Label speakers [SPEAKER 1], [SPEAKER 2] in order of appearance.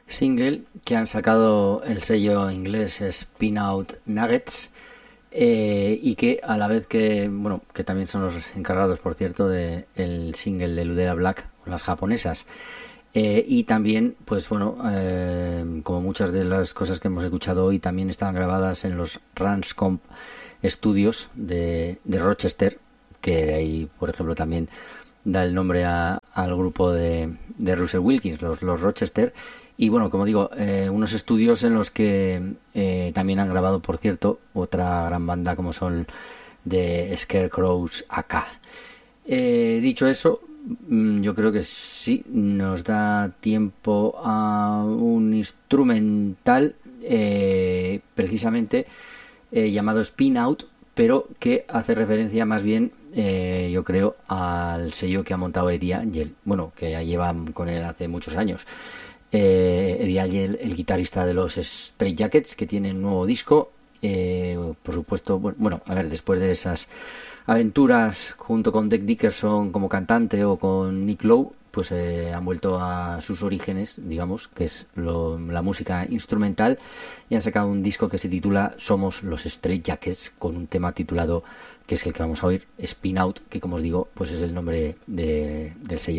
[SPEAKER 1] single que han sacado el sello inglés Spin Out Nuggets, y que a la vez que, bueno, que también son los encargados, por cierto, de el single de Ludera Black, las japonesas. Y también, pues bueno, como muchas de las cosas que hemos escuchado hoy también estaban grabadas en los Ranscomp Studios de Rochester, que de ahí, por ejemplo, también da el nombre al grupo de Russell Wilkins, los Rochester. Y bueno, como digo, unos estudios en los que también han grabado, por cierto, otra gran banda como son de Scarecrows AK. Dicho eso, yo creo que sí nos da tiempo a un instrumental precisamente llamado Spin Out, pero que hace referencia más bien, yo creo, al sello que ha montado Eddie Angel, bueno, que ya lleva con él hace muchos años. Eddie Angel, el guitarrista de los Straight Jackets, que tiene un nuevo disco, por supuesto, bueno, a ver, después de esas aventuras junto con Dec Dickerson como cantante o con Nick Lowe, pues han vuelto a sus orígenes, digamos, que es la música instrumental, y han sacado un disco que se titula Somos los Straight Jackets, con un tema titulado, que es el que vamos a oír, Spin Out, que como os digo, pues es el nombre del sello.